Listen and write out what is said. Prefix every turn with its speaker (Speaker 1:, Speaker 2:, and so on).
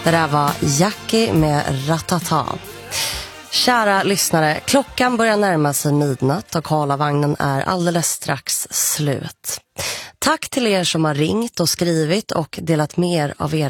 Speaker 1: Det där var Jackie med Ratata. Kära lyssnare, klockan börjar närma sig midnatt och Karlavagnen är alldeles strax slut. Tack till er som har ringt och skrivit och delat med er av er